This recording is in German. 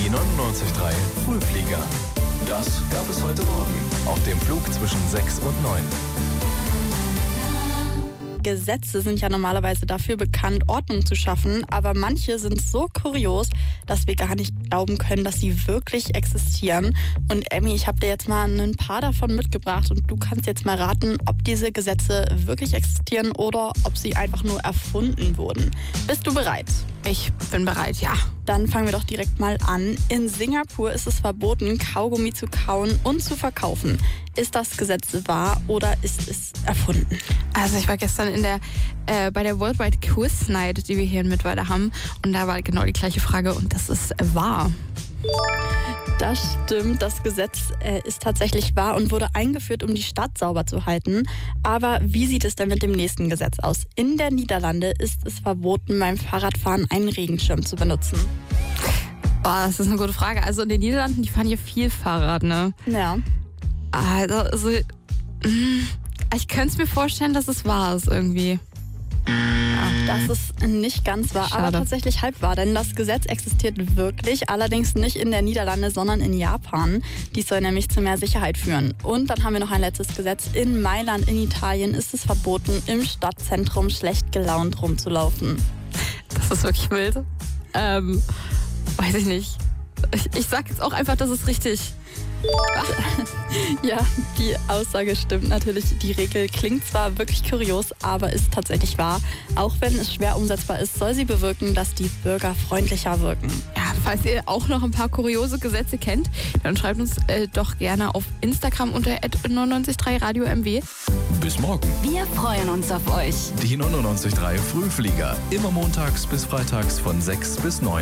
Die 99.3 Frühflieger. Das gab es heute Morgen auf dem Flug zwischen 6 und 9. Gesetze sind ja normalerweise dafür bekannt, Ordnung zu schaffen, aber manche sind so kurios, dass wir gar nicht glauben können, dass sie wirklich existieren. Und Emmy, ich habe dir jetzt mal ein paar davon mitgebracht und du kannst jetzt mal raten, ob diese Gesetze wirklich existieren oder ob sie einfach nur erfunden wurden. Bist du bereit? Ich bin bereit, ja. Dann fangen wir doch direkt mal an. In Singapur ist es verboten, Kaugummi zu kauen und zu verkaufen. Ist das Gesetz wahr oder ist es erfunden? Also ich war gestern bei der Worldwide Quiz Night, die wir hier in Mittweida haben. Und da war genau die gleiche Frage und das ist wahr. Das stimmt, das Gesetz ist tatsächlich wahr und wurde eingeführt, um die Stadt sauber zu halten. Aber wie sieht es denn mit dem nächsten Gesetz aus? In der Niederlande ist es verboten, beim Fahrradfahren einen Regenschirm zu benutzen. Oh, das ist eine gute Frage. Also in den Niederlanden, die fahren hier viel Fahrrad, ne? Ja. Also ich könnte es mir vorstellen, dass es wahr ist irgendwie. Das ist nicht ganz wahr, Schade. aber tatsächlich halb wahr, denn das Gesetz existiert wirklich, allerdings nicht in der Niederlande, sondern in Japan. Dies soll nämlich zu mehr Sicherheit führen. Und dann haben wir noch ein letztes Gesetz. In Mailand in Italien ist es verboten, im Stadtzentrum schlecht gelaunt rumzulaufen. Das ist wirklich wild. Weiß ich nicht. Ich sag jetzt auch einfach, das ist richtig. Ja, die Aussage stimmt natürlich. Die Regel klingt zwar wirklich kurios, aber ist tatsächlich wahr. Auch wenn es schwer umsetzbar ist, soll sie bewirken, dass die Bürger freundlicher wirken. Ja, falls ihr auch noch ein paar kuriose Gesetze kennt, dann schreibt uns doch gerne auf Instagram unter @993radio MW. Bis morgen. Wir freuen uns auf euch. Die 99.3 Frühflieger. Immer montags bis freitags von 6 bis 9.